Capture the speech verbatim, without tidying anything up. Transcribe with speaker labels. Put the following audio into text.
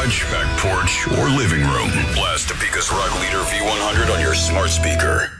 Speaker 1: garage, back porch, or living room. Blast Topeka's Rock Leader V one hundred on your smart speaker.